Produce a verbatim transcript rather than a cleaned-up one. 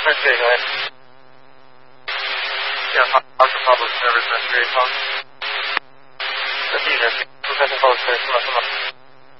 Okay, go ahead. Yeah, Alpha Public Service, that's very phone. That's easy. Professor Public Service, come on, come on.